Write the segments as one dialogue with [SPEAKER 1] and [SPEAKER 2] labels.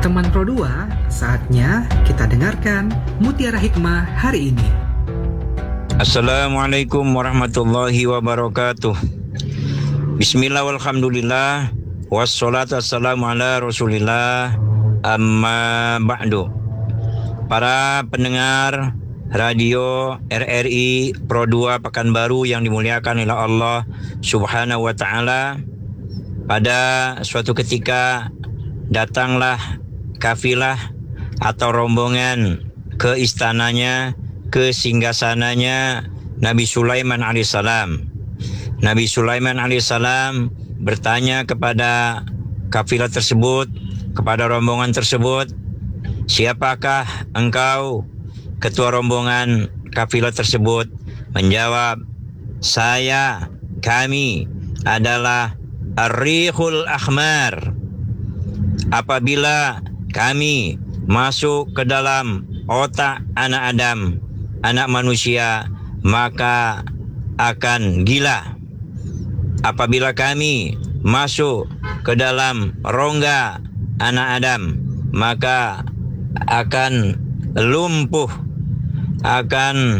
[SPEAKER 1] Teman Pro 2, saatnya kita dengarkan Mutiara Hikmah hari ini.
[SPEAKER 2] Assalamualaikum warahmatullahi wabarakatuh. Bismillah walhamdulillah wassalatu wassalamu ala rasulillah amma ba'du. Para pendengar radio RRI Pro 2 Pekanbaru yang dimuliakan oleh Allah Subhanahu wa ta'ala, pada suatu ketika datanglah kafilah atau rombongan ke istananya, ke singgasananya Nabi Sulaiman alaihissalam. Nabi Sulaiman alaihissalam bertanya kepada kafilah tersebut, kepada rombongan tersebut, "Siapakah engkau?" Ketua rombongan kafilah tersebut menjawab, kami adalah Ar-Rihul Ahmar. Apabila kami masuk ke dalam otak anak Adam, anak manusia, maka akan gila. Apabila kami masuk ke dalam rongga anak Adam, maka akan lumpuh, akan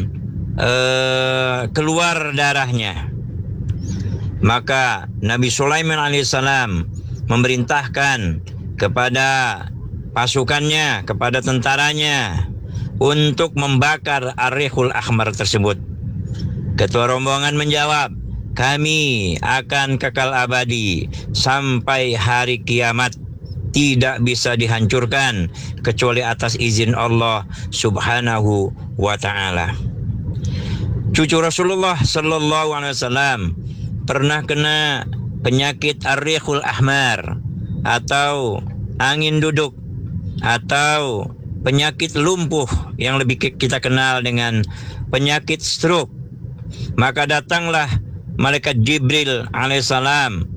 [SPEAKER 2] keluar darahnya. Maka Nabi Sulaiman alaihissalam memerintahkan kepada pasukannya, kepada tentaranya untuk membakar Ar-Rihul Ahmar tersebut. Ketua rombongan menjawab, kami akan kekal abadi sampai hari kiamat, tidak bisa dihancurkan kecuali atas izin Allah Subhanahu wa ta'ala. Cucu Rasulullah Sallallahu Alaihi Wasallam pernah kena penyakit Ar-Rihul Ahmar atau angin duduk atau penyakit lumpuh yang lebih kita kenal dengan penyakit stroke. Maka datanglah malaikat Jibril alaihissalam